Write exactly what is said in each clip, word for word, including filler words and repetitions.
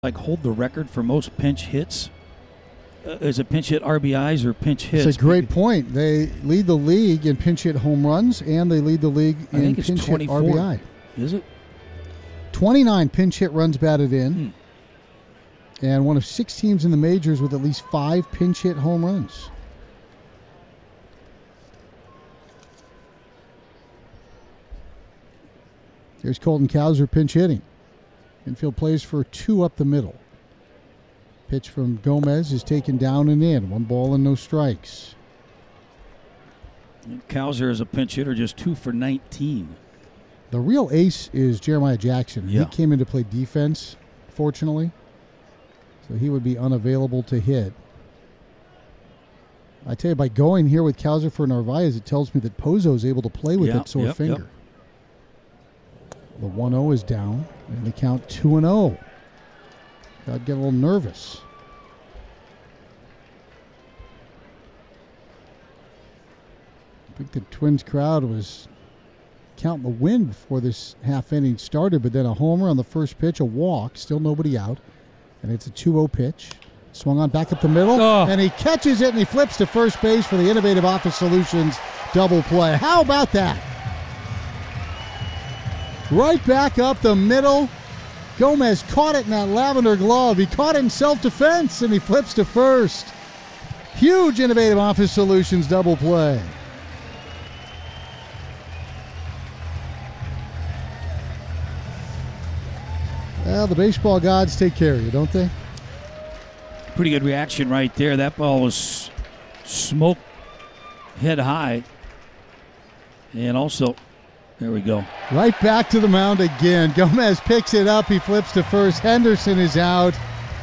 like hold the record for most pinch hits? Uh, is it pinch hit R B Is or pinch hits? It's a great point. They lead the league in pinch hit home runs, and they lead the league I in think it's pinch hit twenty-four. R B I. Is it? twenty-nine pinch hit runs batted in, Hmm. and one of six teams in the majors with at least five pinch hit home runs. Here's Colton Cowser pinch hitting. Infield plays for two up the middle. Pitch from Gomez is taken down and in. One ball and no strikes. Cowser is a pinch hitter, just two for nineteen. The real ace is Jeremiah Jackson. Yeah. He came in to play defense, fortunately. So he would be unavailable to hit. I tell you, by going here with Cowser for Narvaez, it tells me that Pozo is able to play with Yep, that sore yep, finger. yep. The one oh is down, and the count two and oh. I'd get a little nervous. I think the Twins crowd was counting the wind before this half inning started, but then a homer on the first pitch, a walk, still nobody out, and it's a two oh pitch. Swung on back up the middle, Oh. and he catches it, and he flips to first base for the Innovative Office Solutions double play. How about that? Right back up the middle. Gomez caught it in that lavender glove. He caught it in self-defense, and he flips to first. Huge Innovative Office Solutions double play. Well, the baseball gods take care of you, don't they? Pretty good reaction right there. That ball was smoke head high. And also, there we go. Right back to the mound again. Gomez picks it up. He flips to first. Henderson is out.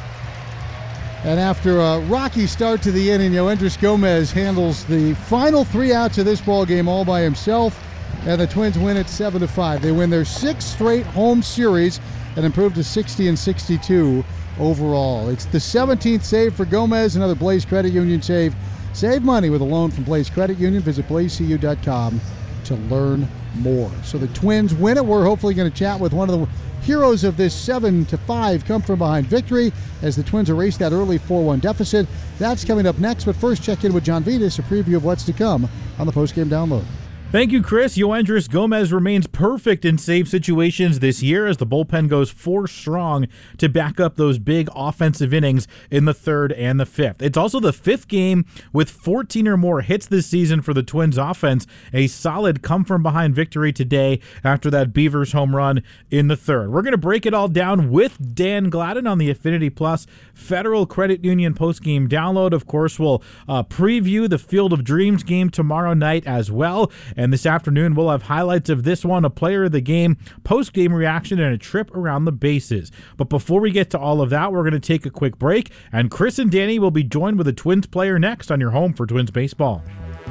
And after a rocky start to the inning, Yoendris Gomez handles the final three outs of this ball game all by himself. And the Twins win it seven to five. They win their sixth straight home series and improve to sixty and sixty-two overall. It's the seventeenth save for Gomez, another Blaze Credit Union save. Save money with a loan from Blaze Credit Union. Visit blaze c u dot com to learn more. So the Twins win it. We're hopefully going to chat with one of the heroes of this seven to five come from behind victory as the Twins erase that early four one deficit. That's coming up next, but first check in with John Vitas, a preview of what's to come on the postgame download. Thank you, Chris. Yoendris Gomez remains perfect in save situations this year as the bullpen goes four strong to back up those big offensive innings in the third and the fifth. It's also the fifth game with fourteen or more hits this season for the Twins offense. A solid come-from-behind victory today after that Beavers home run in the third. We're going to break it all down with Dan Gladden on the Affinity Plus Federal Credit Union postgame download. Of course, we'll uh, preview the Field of Dreams game tomorrow night as well. And this afternoon, we'll have highlights of this one, a player of the game, post-game reaction, and a trip around the bases. But before we get to all of that, we're going to take a quick break, and Chris and Danny will be joined with a Twins player next on your home for Twins baseball.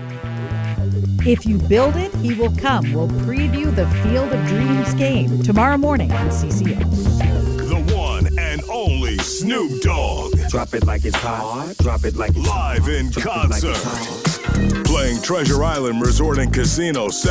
If you build it, he will come. We'll preview the Field of Dreams game tomorrow morning on C C O. The one and only Snoop Dogg. Drop it like it's hot. Drop it like it's Live hot. in Drop it like concert. it's hot. Playing Treasure Island Resort and Casino